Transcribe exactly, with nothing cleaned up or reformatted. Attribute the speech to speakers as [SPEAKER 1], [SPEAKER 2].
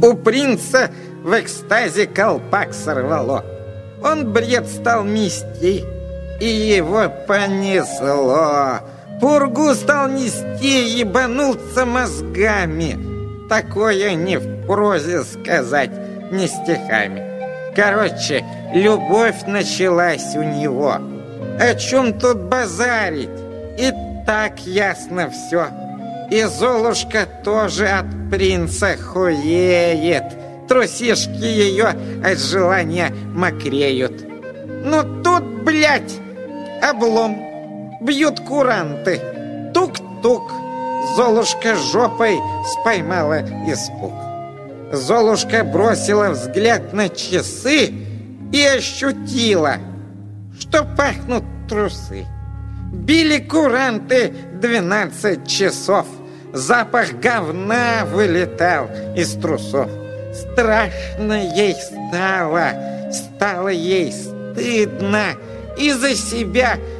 [SPEAKER 1] У принца в экстазе колпак сорвало. Он бред стал мести, и его понесло. Пургу стал нести, ебануться мозгами. Такое не в прозе сказать, не стихами. Короче, любовь началась у него. О чем тут базарить? И так ясно все. И Золушка тоже от принца хуеет. Трусишки ее от желания мокреют. Но тут, блядь, облом. Бьют куранты. Тук-тук. Золушка жопой споймала испуг. Золушка бросила взгляд на часы и ощутила, что пахнут трусы. Били куранты двенадцать часов. Запах говна вылетал из трусов. Страшно ей стало, стало ей стыдно. И за себя